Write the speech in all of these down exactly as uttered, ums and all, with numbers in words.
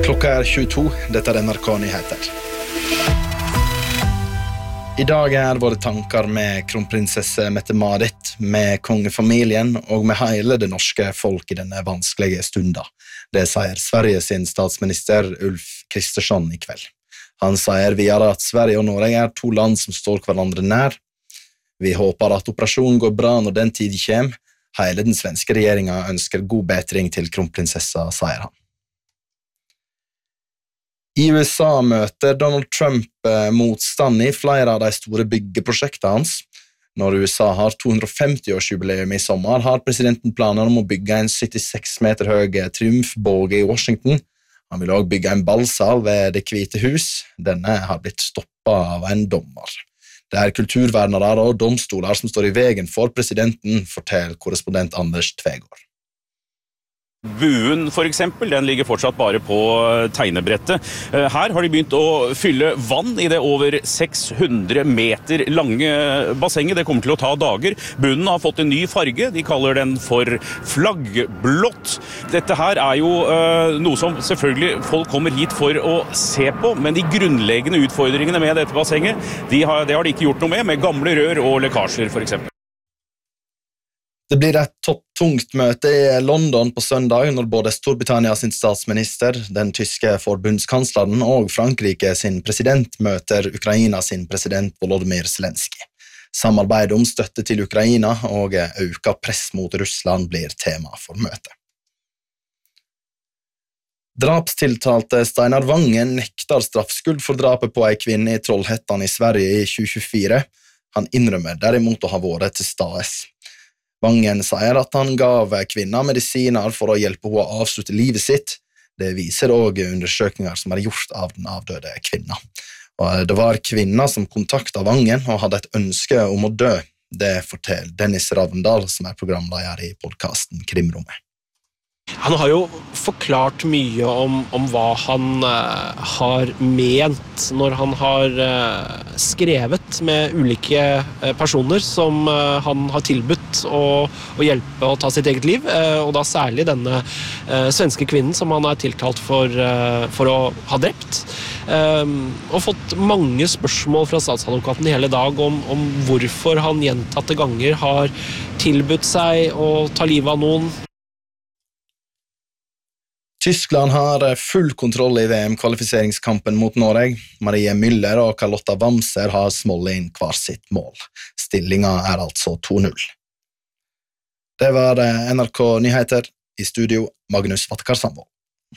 Klokka er tjueto, dette er N R K Nyheter. I dag er våre tanker med kronprinsesse Mette-Marit, med kongefamilien og med hele det norske folk i denne vanskelige stunda. Det sier Sverige sin statsminister Ulf Kristersson i kveld. Han sier videre at Sverige og Norge er to land som står hverandre nær. Vi håper at operasjonen går bra når den tid kommer. Hele den svenske regjeringen ønsker god bedring til kronprinsessa, sier han. I U S A møter Donald Trump motstand i flere av de store byggeprosjektene hans. Når U S A har to hundre og femti-årsjubileum i sommer, har presidenten planer om å bygge en syttiseks meter høy triumfbåge i Washington. Han vil også bygge en ballsal ved Det hvite hus. Denne har blitt stoppet av en dommer. Det er kulturvernere og domstoler som står i veien for presidenten, forteller korrespondent Anders Tvegård. Buen for eksempel, den ligger fortsatt bare på tegnebrettet. Her har de begynt å fylle vann i det over seks hundre meter lange bassenget. Det kommer til å ta dager. Bunnen har fått en ny farge. De kaller den for flaggblått. Dette her er jo uh, noe som selvfølgelig folk kommer hit for å se på, men de grunnleggende utfordringene med dette bassenget, de har, det har de ikke gjort noe med, med gamle rør og lekkasjer for eksempel. Det blir et topptungt møte i London på søndag når både Storbritannia sin statsminister, den tyske forbundskansleren og Frankrike sin president møter Ukraina sin president Volodymyr Zelensky. Samarbeid om støtte til Ukraina og økt press mot Russland blir tema for møtet. Drapstiltalte Steinar Vangen nekter straffskyld for drapet på ei kvinne i Trollhättan i Sverige i tjue tjuefire. Han innrømmer derimot å ha vært til stades. Vangen sier at han gav kvinna medisiner for å hjelpe henne å avslutte livet sitt. Det viser også undersøkninger som er gjort av den avdøde kvinna. Og det var kvinna som kontaktet Vangen og hadde et ønske om å dø. Det forteller Dennis Ravndal, som er programleder i podcasten Krimrommet. Han har jo forklart mye om, om hva han uh, har ment når han har uh, skrevet med ulike uh, personer som uh, han har tilbudt å, å hjelpe å ta sitt eget liv, uh, og da særlig denne uh, svenske kvinnen som han er tiltalt for, uh, for å ha drept. Um, og fått mange spørsmål fra statsadvokaten hele dag om, om hvorfor han gjentatte ganger har tilbudt seg å ta livet av noen. Tyskland har full kontroll i V M-kvalifiseringskampen mot Norge. Marie Müller og Carlotta Wamser har smålet inn hver sitt mål. Stillingen er altså to null. Det var N R K Nyheter. I studio, Magnus Vatkarsandvold.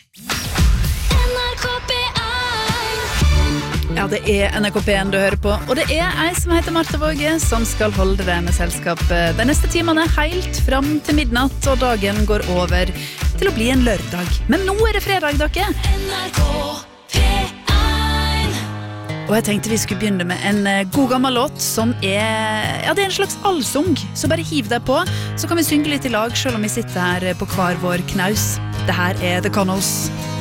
Ja, det er N R K P en du hører på, og det er ei som heter Martha Våge som skal holde deg med selskap de neste timene helt fram til midnatt, og dagen går over til å bli en lørdag. Men nå er det fredag, dere. N R K P en. Og jeg tenkte vi skulle begynne med en god gammel låt som er, ja, det er en slags allsung, så bare hiv deg på, så kan vi synge litt i lag selv om vi sitter her på hver vår knaus. Det her er The Connells.